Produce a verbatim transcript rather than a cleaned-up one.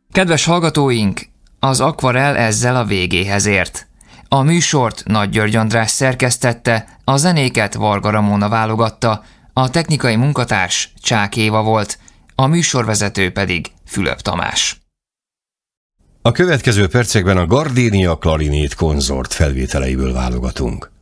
Kedves hallgatóink, az Akvarell ezzel a végéhez ért. A műsort Nagy György András szerkesztette, a zenéket Varga Ramona válogatta, a technikai munkatárs Csák Éva volt, a műsorvezető pedig Fülöp Tamás. A következő percekben a Gardénia klarinét konzort felvételeiből válogatunk.